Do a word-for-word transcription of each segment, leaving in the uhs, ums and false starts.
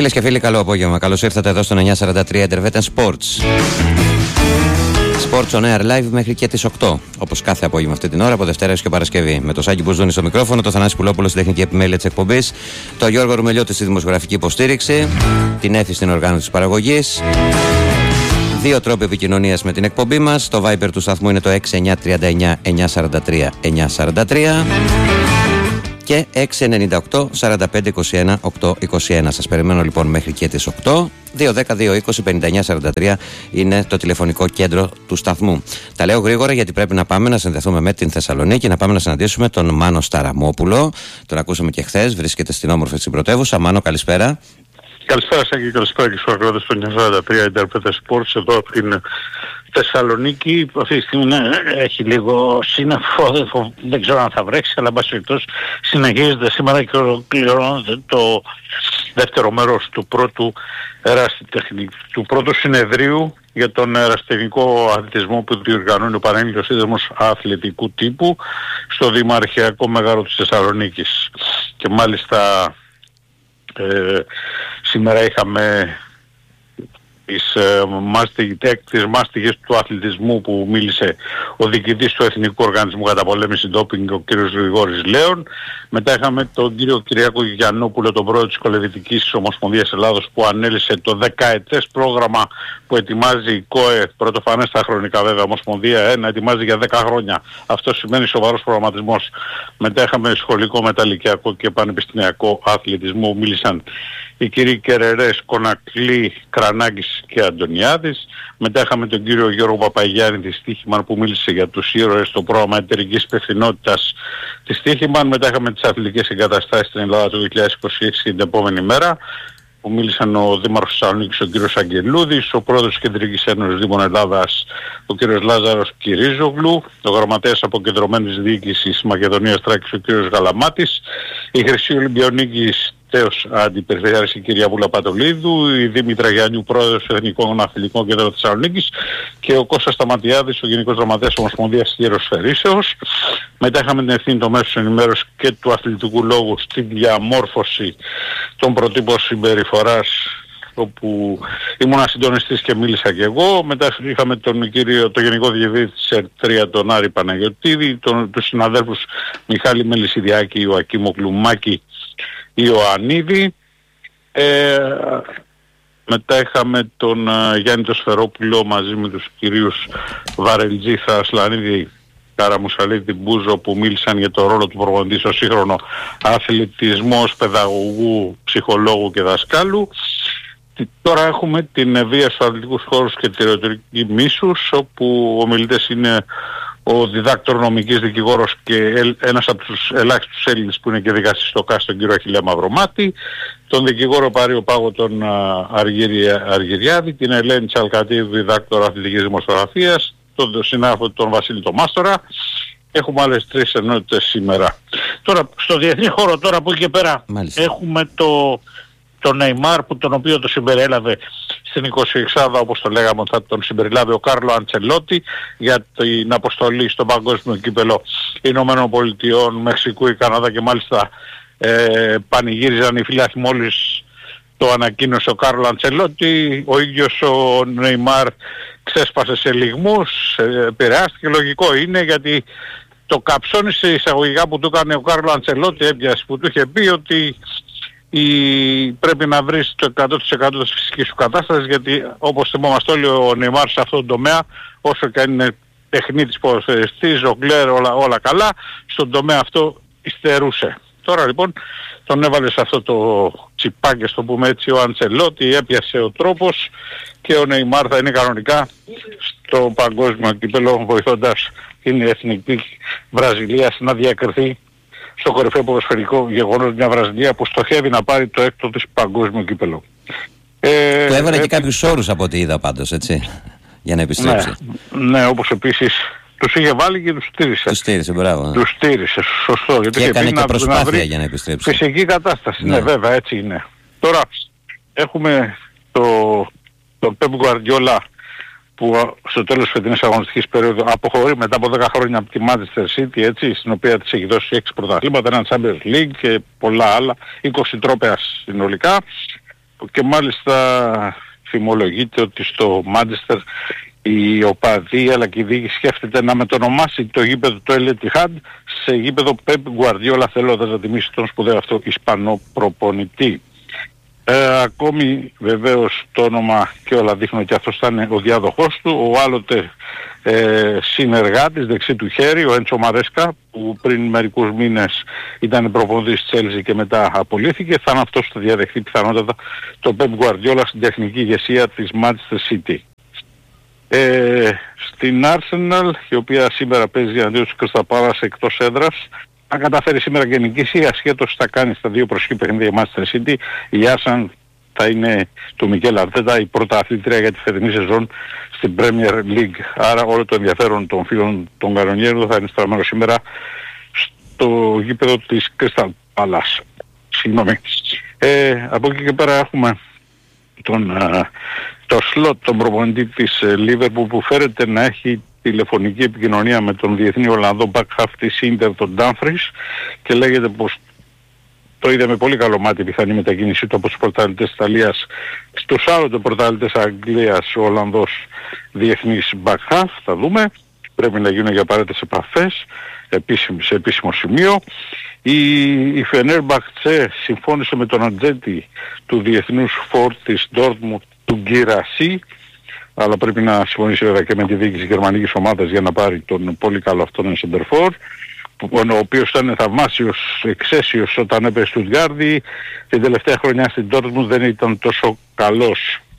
Φίλες και φίλοι, καλό απόγευμα. Καλώς ήρθατε εδώ στον εννιακόσια σαράντα τρία Intervetan Sports. Sports on Air Live μέχρι και τις οκτώ. Όπως κάθε απόγευμα αυτή την ώρα, από Δευτέρα έως και Παρασκευή. Με το Σάκη Μπουζούνη στο μικρόφωνο, το Θανάση Πουλόπουλο στην τεχνική επιμέλεια της εκπομπής, το Γιώργο Ρουμελιώτη στη δημοσιογραφική υποστήριξη, την Έφη στην οργάνωση της παραγωγής. Δύο τρόποι επικοινωνίας με την εκπομπή μας. Το Viber του σταθμού είναι το έξι εννιά τρία εννιά εννιακόσια σαράντα τρία εννιακόσια σαράντα τρία και έξι εννιά οκτώ σαράντα πέντε είκοσι ένα οκτακόσια είκοσι ένα. Σας περιμένω λοιπόν μέχρι και τις οκτώ. δύο δέκα δύο είκοσι πενήντα εννιά σαράντα τρία είναι το τηλεφωνικό κέντρο του σταθμού. Τα λέω γρήγορα γιατί πρέπει να πάμε να συνδεθούμε με την Θεσσαλονίκη, να πάμε να συναντήσουμε τον Μάνο Σταραμόπουλο. Τον ακούσαμε και χθες, βρίσκεται στην όμορφη στην πρωτεύουσα. Μάνο, καλησπέρα. Καλησπέρα Σάκη, καλησπέρα και στους ακροατές του εννιακόσια σαράντα τρία Intervetan Sports εδώ από την Θεσσαλονίκη. Αυτή τη στιγμή ναι, έχει λίγο σύννεφο, δεν ξέρω αν θα βρέξει, αλλά μπας περιπτώσει συνεχίζεται σήμερα και ολοκληρώνεται το δεύτερο μέρος του πρώτου, του πρώτου συνεδρίου για τον ερασιτεχνικό αθλητισμό που διοργανώνει ο Πανελλήνιος Σύνδεσμος Αθλητικού Τύπου στο Δημαρχιακό Μέγαρο της Θεσσαλονίκης. Και μάλιστα Ε, σήμερα είχαμε τις, ε, μάστιγες, τις μάστιγες του αθλητισμού που μίλησε ο διοικητής του Εθνικού Οργανισμού Καταπολέμησης Ντόπινγκ, ο κύριος Γρηγόρης Λέων. Μετά είχαμε τον κύριο Κυριάκο Γιαννόπουλο, τον πρόεδρο της Κολεβητικής Ομοσπονδίας Ελλάδος, που ανέλησε το δεκαετές πρόγραμμα που ετοιμάζει η ΚΟΕ, πρωτοφανές στα χρονικά βέβαια, Ομοσπονδία ένα, ετοιμάζει για δέκα χρόνια. Αυτό σημαίνει σοβαρός προγραμματισμός. Μετά είχαμε σχολικό, μεταλλικιακό και πανεπιστημιακό αθλητισμό, μίλησαν οι κύριοι Κερερές, Κονακλή, Κρανάκης και Αντωνιάδης. Μετά είχαμε τον κύριο Γιώργο Παπαγιάννη της Στίχημαν που μίλησε για τους ήρωες στο πρόγραμμα εταιρικής υπευθυνότητας της Στίχημαν. Μετά είχαμε τις αθλητικές εγκαταστάσεις στην Ελλάδα το δύο χιλιάδες είκοσι έξι την επόμενη μέρα, που μίλησαν ο Δήμαρχος Θεσσαλονίκης ο κύριος Αγγελούδης, ο πρόεδρος της Κεντρικής Ένωσης Δήμων Ελλάδας ο κύριος Λάζαρος Κυρίζογλου, ο γραμματέας αποκεντρωμένης διοίκησης Μακεδονίας Τράκης ο κύριος Γαλαμάτης, η Χρυσή Ολυμπιονίκης τέος αντιπεριφερειάρχης η κυρία Βούλα Πατολίδου, η Δήμητρα Γιάννιου, πρόεδρος του Εθνικών Αθλητικών Κέντρων Θεσσαλονίκης, και ο Κώστας Σταματιάδης, ο Γενικός Γραμματέας Ομοσπονδίας Ιεροσφαιρίσεως. Μετά είχαμε την ευθύνη των μέσων ενημέρωσης και του αθλητικού λόγου στη διαμόρφωση των προτύπων συμπεριφοράς, όπου ήμουν συντονιστής και μίλησα και εγώ. Μετά είχαμε τον κύριο, το Γενικό Διευθυντή της ΕΡΤ τρία, τον Άρη Παναγιωτίδη, τον, τους συναδέλφους Μιχάλη Μελισσιδιάκη, Ιωακίμο Κλουμάκη, Ιωαννίδη. Ε, μετά είχαμε τον uh, Γιάννη το Σφερόπουλο μαζί με τους κυρίους Βαρελτζή, Ασλανίδη, Καραμουσαλίδη, Μπούζο, που μίλησαν για το ρόλο του προπονητή στο σύγχρονο αθλητισμό ως παιδαγωγού, ψυχολόγου και δασκάλου. Τώρα έχουμε την βία στους αθλητικούς χώρους και τη ρητορική μίσους, όπου ο ομιλητές είναι ο διδάκτορ νομικής δικηγόρος και ένας από τους ελάχιστους Έλληνες που είναι και δικαστής στο ΚΑΣ, τον κύριο Αχιλλέα Μαυρομάτη, τον δικηγόρο Παρίο Πάγο τον Αργυριάδη, την Ελένη Τσαλκατίδου, διδάκτορ αθλητικής δημοσιογραφίας, τον συνάδελφο τον Βασίλη τον Μάστορα. Έχουμε άλλες τρεις ενότητες σήμερα. Τώρα στο διεθνή χώρο, τώρα από εκεί και πέρα, μάλιστα, έχουμε το... τον Νεϊμάρ, που τον οποίο το συμπεριέλαβε στην εικοσιεξάδα, όπως το λέγαμε, θα τον συμπεριλάβει ο Κάρλο Αντσελότη για την αποστολή στο παγκόσμιο κύπελο Ηνωμένων Πολιτειών, Μεξικού ή Καναδά, και μάλιστα ε, πανηγύριζαν οι φίλοι μόλις το ανακοίνωσε ο Κάρλο Αντσελότη. Ο ίδιος ο Νεϊμάρ ξέσπασε σε λυγμούς, ε, επηρεάστηκε, λογικό είναι, γιατί το καψώνησε εισαγωγικά που του έκανε ο Κάρλο Αντσελότη, έπιασε, που του είχε πει ότι η... πρέπει να βρεις το εκατό τοις εκατό της φυσικής σου κατάστασης, γιατί όπως θυμόμαστε όλοι, ο Νεϊμάρ σε αυτόν τον τομέα, όσο και αν είναι τεχνίτης, ποδοσφαιριστής, ζογκλέρ, όλα, όλα καλά, στον τομέα αυτό υστερούσε. Τώρα λοιπόν τον έβαλε σε αυτό το τσιπάκι, στο πούμε έτσι, ο Αντσελότη, έπιασε ο τρόπος και ο Νεϊμάρ θα είναι κανονικά στο παγκόσμιο κύπελλο, βοηθώντας την εθνική Βραζιλίας να διακριθεί στο κορυφαίο ποδοσφαιρικό γεγονός, μια Βραζιλία που στοχεύει να πάρει το έκτο της παγκόσμιο κύπελλο. Ε, του έβαλε ε, και κάποιους όρους από ό,τι είδα πάντως, έτσι, για να επιστρέψει. Ναι, ναι, όπως επίσης τους είχε βάλει και τους στήρισε. Τους στήρισε, μπράβο. Τους στήρισε, σωστό. Γιατί και έκανε και να, προσπάθεια να για να επιστρέψει. Φυσική κατάσταση, ναι, ναι βέβαια, έτσι είναι. Τώρα έχουμε το, τον Πεπ Γκουαρντιόλα, που στο τέλος της φετινής αγωνιστικής περίοδου αποχωρεί μετά από δέκα χρόνια από τη Manchester City, έτσι, στην οποία της έχει δώσει έξι πρωταθλήματα, ένα Champions League και πολλά άλλα, είκοσι τρόπαια συνολικά. και μάλιστα φημολογείται ότι στο Μάντσεστερ οι οπαδοί αλλά και η διοίκηση σκέφτεται να μετονομάσει το γήπεδο το El Etihad σε γήπεδο Pep Guardiola, θέλοντας να τιμήσει τον σπουδαίο αυτό Ισπανό προπονητή. Ε, ακόμη βεβαίως το όνομα και όλα δείχνουν ότι αυτός θα είναι ο διάδοχός του, ο άλλοτε ε, συνεργάτης δεξί του χέρι, ο Έντσο Μαρέσκα, που πριν μερικούς μήνες ήταν προπονητής της Chelsea και μετά απολύθηκε, θα είναι αυτός που θα διαδεχθεί πιθανότατα το Pep Guardiola στην τεχνική ηγεσία της Manchester City. Ε, στην Arsenal, η οποία σήμερα παίζει αντίον της Crystal Palace εκτός έδρας, αν καταφέρει σήμερα και νικήσει, ασχέτως θα κάνει στα δύο προσοχή παιχνίδια η Manchester City, η Arsenal θα είναι του Μικέλ Αρτέτα η πρωταθλήτρια για τη φετινή σεζόν στην Premier League. Άρα όλο το ενδιαφέρον των φίλων των Καρονιέρων θα είναι στραμμένο σήμερα στο γήπεδο της Crystal Palace. Συγγνώμη. Ε, από εκεί και πέρα έχουμε τον, uh, το slot, τον προπονητή της Liverpool, που φέρεται να έχει τηλεφωνική επικοινωνία με τον διεθνή Ολλανδό back half της Inter, τον Dumfries, και λέγεται πως το είδε με πολύ καλό μάτι η πιθανή μετακίνησή του από τους πρωταθλητές Ιταλίας στους άλλοτε πρωταθλητές Αγγλίας, ο Ολλανδός διεθνής back half. Θα δούμε, πρέπει να γίνουν για απαραίτητες επαφές σε επίσημο σημείο. Η, η Fenerbahce συμφώνησε με τον ατζέντη του διεθνούς φορ της Dortmund, του Γκυρασί, αλλά πρέπει να συμφωνήσει βέβαια και με τη διοίκηση γερμανικής ομάδας για να πάρει τον πολύ καλό αυτόν σεντερφόρ, ο οποίος ήταν θαυμάσιος, εξαίσιος όταν έπαιζε στο Στουτγκάρδη. Την τελευταία χρονιά στην Dortmund δεν ήταν τόσο καλός.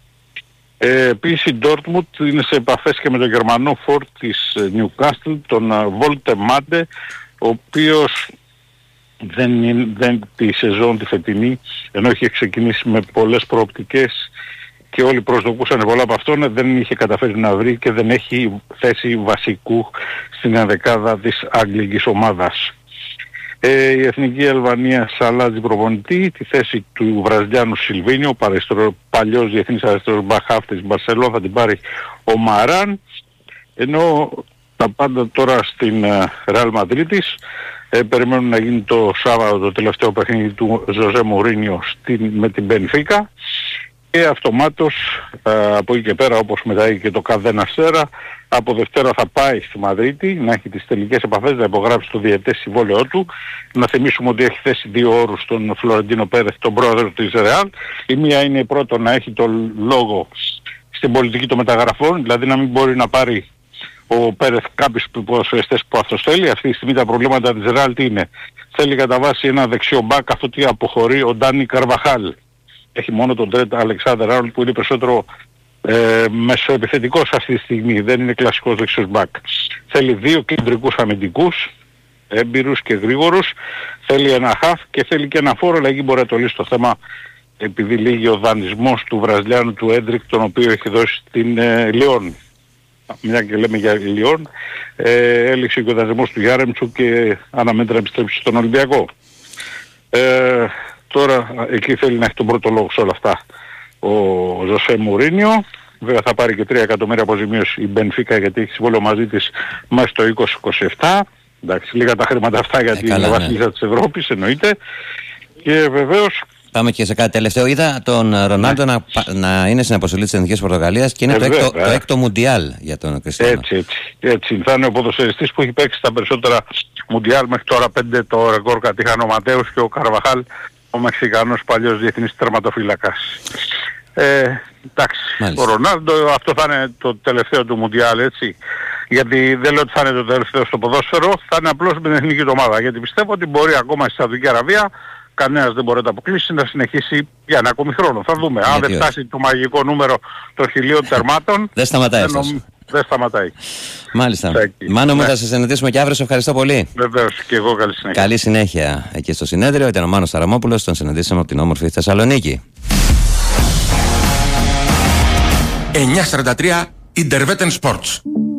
Ε, επίσης η Dortmund είναι σε επαφές και με τον γερμανό φορ της Newcastle, τον Volte Made, ο οποίος δεν είναι, δεν, τη σεζόν τη φετινή, ενώ είχε ξεκινήσει με πολλές προοπτικές και όλοι προσδοκούσαν πολλά από αυτόν, δεν είχε καταφέρει να βρει και δεν έχει θέση βασικού στην ενδεκάδα της αγγλικής ομάδας. Ε, η Εθνική Αλβανίας αλλάζει προπονητή, τη θέση του Βραζιλιάνου Σιλβίνιο, παλιός διεθνής αριστερός μπαχάφ της Μπαρσελόνα, θα την πάρει ο Μαράν, ενώ τα πάντα τώρα στην Ρεάλ Μαδρίτης ε, περιμένουν να γίνει το Σάββατο το τελευταίο παιχνίδι του Ζωζέ Μουρίνιο με την Μπενφίκα. Και αυτομάτως α, από εκεί και πέρα, όπως μετά και το Καδέν Αστέρα, από Δευτέρα θα πάει στη Μαδρίτη να έχει τις τελικές επαφές, να υπογράψει το διαιτές συμβόλαιό του. Να θυμίσουμε ότι έχει θέσει δύο όρους τον Φλωρεντίνο Πέρεθ, τον πρόεδρο της Ρεάλ. Η μία είναι πρώτο να έχει το λόγο στην πολιτική των μεταγραφών, δηλαδή να μην μπορεί να πάρει ο Πέρεθ κάποιους ποδοσφαιριστές που αυτός θέλει. Αυτή τη στιγμή τα προβλήματα της Ρεάλ τι είναι? Θέλει κατά βάση ένα δεξιό μπακ, αυτό τι αποχωρεί ο Ντάνι Καρβαχάλ. Έχει μόνο τον Τρέντ Αλεξάνδερ Άρνολντ που είναι περισσότερο ε, μεσοεπιθετικός αυτή τη στιγμή, δεν είναι κλασικός δεξιός μπακ. Θέλει δύο κεντρικούς αμυντικούς, έμπειρους και γρήγορους, θέλει ένα χαφ και θέλει και ένα φόρο, αλλά εκεί μπορεί να το λύσει το θέμα επειδή λύγει ο δανεισμός του Βραζιλιάνου του Έντρικ, τον οποίο έχει δώσει στην ε, Λιόν. Μια και λέμε για Λιόν, ε, έληξε και ο δανεισμός του Γιάρεμτσου και αναμένεται να επιστρέψει στον Ολυμπιακό. Ε, Τώρα εκεί θέλει να έχει τον πρώτο λόγο σε όλα αυτά ο Ζωσέ Μουρίνιο. Βέβαια θα πάρει και τρία εκατομμύρια αποζημίωση η Μπενφίκα, γιατί έχει συμβόλαιο μαζί της μέχρι το είκοσι είκοσι επτά. Εντάξει, λίγα τα χρήματα αυτά γιατί ε, είναι βασίλισσα ναι. της Ευρώπης, εννοείται. Και βεβαίως... Πάμε και σε κάτι τελευταίο. Είδα τον Ρονάλντο ναι. να, να είναι στην αποστολή της Εθνικής Πορτογαλίας και είναι ε, το, έκτο, το έκτο Μουντιάλ για τον Κριστιανό. Έτσι, έτσι, έτσι. Θα είναι ο ποδοσφαιριστής που έχει παίξει τα περισσότερα Μουντιάλ μέχρι τώρα, πέντε το ρεκόρ κατήχαν ο Ματέους και ο Καρβαχάλ, ο Μεξικανός παλιός διεθνής τερματοφύλακας. Ε, εντάξει, Μάλιστα. Ο Ρονάλντο αυτό θα είναι το τελευταίο του Μουντιάλ, έτσι. Γιατί δεν λέω ότι θα είναι το τελευταίο στο ποδόσφαιρο, θα είναι απλώς με την εθνική ομάδα. Γιατί πιστεύω ότι μπορεί ακόμα στη Σαουδική Αραβία, κανένας δεν μπορεί να το αποκλείσει, να συνεχίσει για ένα ακόμη χρόνο. Θα δούμε. Αν δεν φτάσει το μαγικό νούμερο των χιλίων τερμάτων, δεν σταματάει. Δεν, δεν σταματάει. Μάλιστα. Μάνο μου, ναι. Θα σε συναντήσουμε και αύριο. Σε ευχαριστώ πολύ. Βεβαίως και εγώ, καλή συνέχεια. Καλή συνέχεια εκεί στο συνέδριο. Ήταν ο Μάνος Ταραμόπουλος. Τον συναντήσαμε από την όμορφη Θεσσαλονίκη. εννιακόσια σαράντα τρία Interveten Sports.